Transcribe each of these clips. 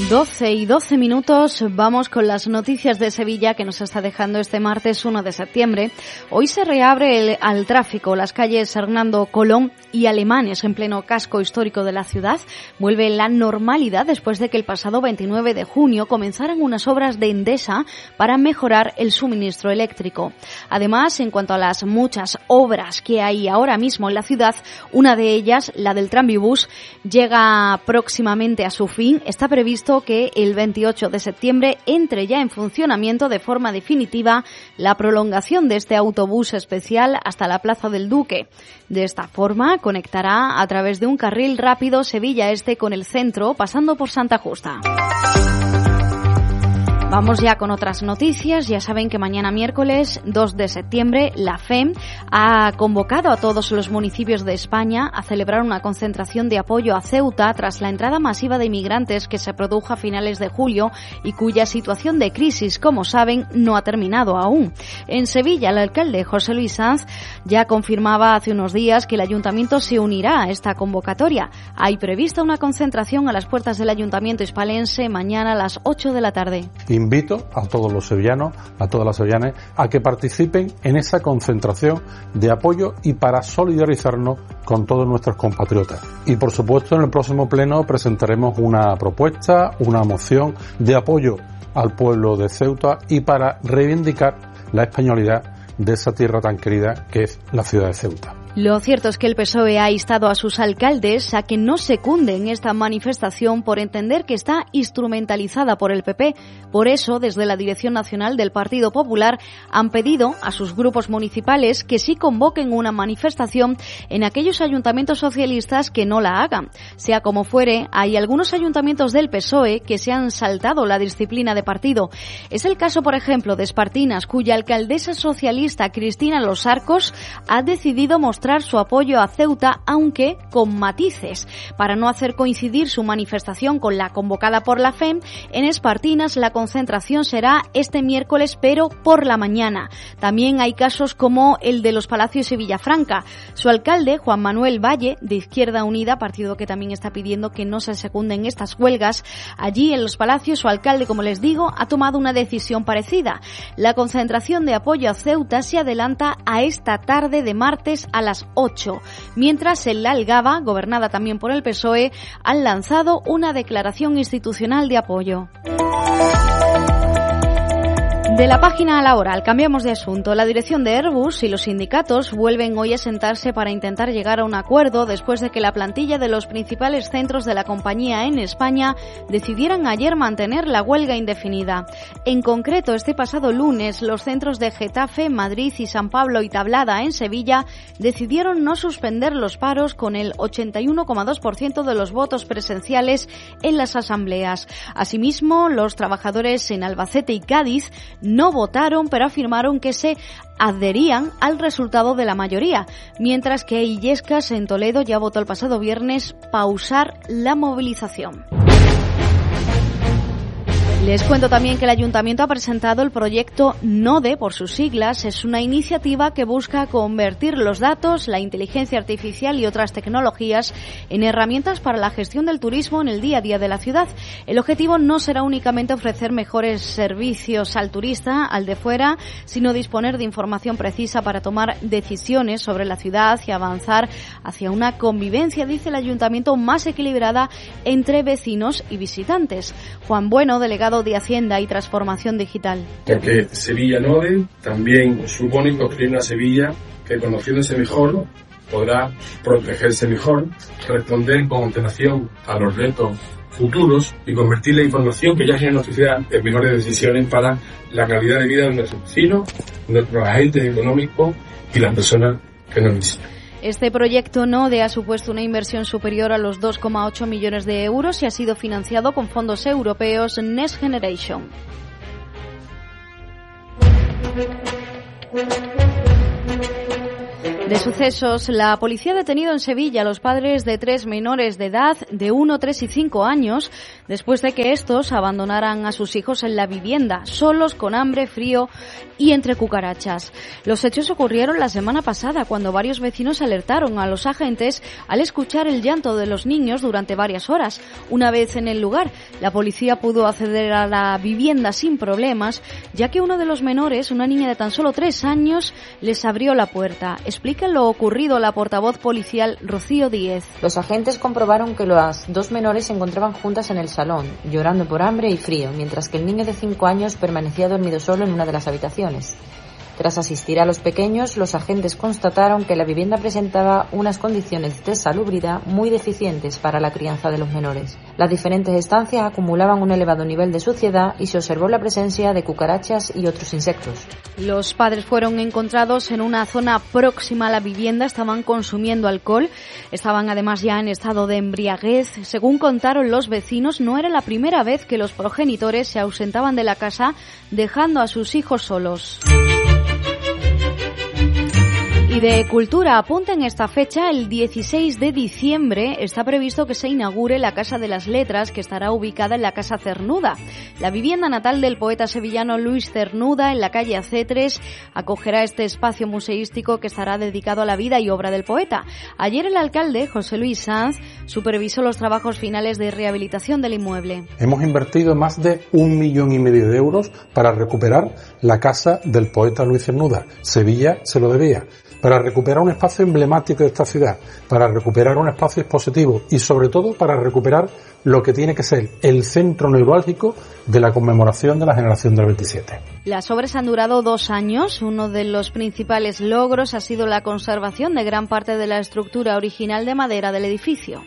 12:12, vamos con las noticias de Sevilla que nos está dejando este martes 1 de septiembre. Hoy se reabre al tráfico las calles Hernando Colón y Alemanes en pleno casco histórico de la ciudad. Vuelve la normalidad después de que el pasado 29 de junio comenzaran unas obras de Endesa para mejorar el suministro eléctrico. Además, en cuanto a las muchas obras que hay ahora mismo en la ciudad, una de ellas, la del tranvibús, llega próximamente a su fin. Está previsto que el 28 de septiembre entre ya en funcionamiento de forma definitiva la prolongación de este autobús especial hasta la Plaza del Duque. De esta forma conectará a través de un carril rápido Sevilla Este con el centro, pasando por Santa Justa. Vamos ya con otras noticias. Ya saben que mañana miércoles 2 de septiembre la FEM ha convocado a todos los municipios de España a celebrar una concentración de apoyo a Ceuta tras la entrada masiva de inmigrantes que se produjo a finales de julio y cuya situación de crisis, como saben, no ha terminado aún. En Sevilla, el alcalde José Luis Sanz ya confirmaba hace unos días que el ayuntamiento se unirá a esta convocatoria. Hay prevista una concentración a las puertas del ayuntamiento hispalense mañana a las 8 de la tarde. Invito a todos los sevillanos, a todas las sevillanas, a que participen en esa concentración de apoyo y para solidarizarnos con todos nuestros compatriotas. Y por supuesto en el próximo pleno presentaremos una propuesta, una moción de apoyo al pueblo de Ceuta y para reivindicar la españolidad de esa tierra tan querida que es la ciudad de Ceuta. Lo cierto es que el PSOE ha instado a sus alcaldes a que no secunden esta manifestación por entender que está instrumentalizada por el PP. Por eso, desde la Dirección Nacional del Partido Popular han pedido a sus grupos municipales que sí convoquen una manifestación en aquellos ayuntamientos socialistas que no la hagan. Sea como fuere, hay algunos ayuntamientos del PSOE que se han saltado la disciplina de partido. Es el caso, por ejemplo, de Espartinas, cuya alcaldesa socialista Cristina Los Arcos ha decidido mostrar su apoyo a Ceuta, aunque con matices. Para no hacer coincidir su manifestación con la convocada por la FEM, en Espartinas la concentración será este miércoles, pero por la mañana. También hay casos como el de Los Palacios y Villafranca. Su alcalde, Juan Manuel Valle, de Izquierda Unida, partido que también está pidiendo que no se secunden estas huelgas, allí en Los Palacios su alcalde, como les digo, ha tomado una decisión parecida. La concentración de apoyo a Ceuta se adelanta a esta tarde de martes a las 8, mientras en la Algaba, gobernada también por el PSOE, han lanzado una declaración institucional de apoyo. De la página a la oral, cambiamos de asunto. La dirección de Airbus y los sindicatos vuelven hoy a sentarse para intentar llegar a un acuerdo después de que la plantilla de los principales centros de la compañía en España decidieran ayer mantener la huelga indefinida. En concreto, este pasado lunes, los centros de Getafe, Madrid y San Pablo y Tablada en Sevilla decidieron no suspender los paros con el 81,2% de los votos presenciales en las asambleas. Asimismo, los trabajadores en Albacete y Cádiz no votaron, pero afirmaron que se adherían al resultado de la mayoría, mientras que Illescas en Toledo ya votó el pasado viernes pausar la movilización. Les cuento también que el Ayuntamiento ha presentado el proyecto NODE, por sus siglas. Es una iniciativa que busca convertir los datos, la inteligencia artificial y otras tecnologías en herramientas para la gestión del turismo en el día a día de la ciudad. El objetivo no será únicamente ofrecer mejores servicios al turista, al de fuera, sino disponer de información precisa para tomar decisiones sobre la ciudad y avanzar hacia una convivencia, dice el Ayuntamiento, más equilibrada entre vecinos y visitantes. Juan Bueno, delegado de Hacienda y Transformación Digital. Porque Sevilla NODE también supone construir una Sevilla que, conociéndose mejor, podrá protegerse mejor, responder con antelación a los retos futuros y convertir la información que ya tiene nuestra ciudad en mejores decisiones para la calidad de vida de nuestros vecinos, nuestros agentes económicos y las personas que nos visitan. Este proyecto NODE ha supuesto una inversión superior a los 2,8 millones de euros y ha sido financiado con fondos europeos Next Generation. De sucesos, la policía ha detenido en Sevilla a los padres de 3 menores de edad de 1, 3 y 5 años después de que estos abandonaran a sus hijos en la vivienda, solos, con hambre, frío y entre cucarachas. Los hechos ocurrieron la semana pasada cuando varios vecinos alertaron a los agentes al escuchar el llanto de los niños durante varias horas. Una vez en el lugar, la policía pudo acceder a la vivienda sin problemas, ya que uno de los menores, una niña de tan solo 3 años, les abrió la puerta. Explica lo ocurrido la portavoz policial Rocío Díez. Los agentes comprobaron que las 2 menores se encontraban juntas en el salón, llorando por hambre y frío, mientras que el niño de 5 años permanecía dormido solo en una de las habitaciones. Tras asistir a los pequeños, los agentes constataron que la vivienda presentaba unas condiciones de salubridad muy deficientes para la crianza de los menores. Las diferentes estancias acumulaban un elevado nivel de suciedad y se observó la presencia de cucarachas y otros insectos. Los padres fueron encontrados en una zona próxima a la vivienda, estaban consumiendo alcohol, estaban además ya en estado de embriaguez. Según contaron los vecinos, no era la primera vez que los progenitores se ausentaban de la casa dejando a sus hijos solos. Y de cultura, apunta en esta fecha, el 16 de diciembre, está previsto que se inaugure la Casa de las Letras, que estará ubicada en la Casa Cernuda. La vivienda natal del poeta sevillano Luis Cernuda, en la calle AC3, acogerá este espacio museístico que estará dedicado a la vida y obra del poeta. Ayer el alcalde, José Luis Sanz, supervisó los trabajos finales de rehabilitación del inmueble. Hemos invertido más de 1,5 millones de euros para recuperar la casa del poeta Luis Cernuda. Sevilla se lo debía. Para recuperar un espacio emblemático de esta ciudad, para recuperar un espacio expositivo y sobre todo para recuperar lo que tiene que ser el centro neurálgico de la conmemoración de la generación del 27. Las obras han durado 2 años. Uno de los principales logros ha sido la conservación de gran parte de la estructura original de madera del edificio.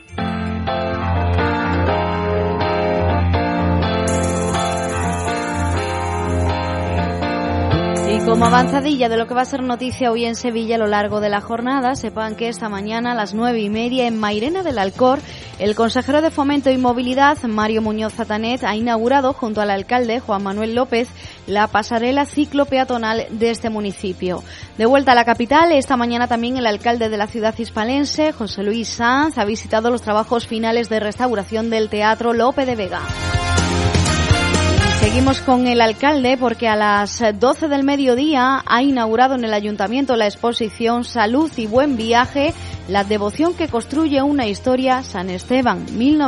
Y como avanzadilla de lo que va a ser noticia hoy en Sevilla a lo largo de la jornada, sepan que esta mañana a las 9:30 en Mairena del Alcor, el consejero de Fomento y Movilidad, Mario Muñoz Zatanet, ha inaugurado junto al alcalde, Juan Manuel López, la pasarela ciclopeatonal de este municipio. De vuelta a la capital, esta mañana también el alcalde de la ciudad hispalense, José Luis Sanz, ha visitado los trabajos finales de restauración del Teatro Lope de Vega. Seguimos con el alcalde porque a las 12 del mediodía ha inaugurado en el ayuntamiento la exposición Salud y Buen Viaje, la devoción que construye una historia, San Esteban,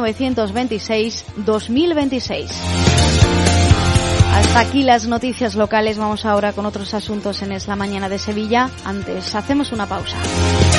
1926-2026. Hasta aquí las noticias locales. Vamos ahora con otros asuntos en Es la Mañana de Sevilla. Antes, hacemos una pausa.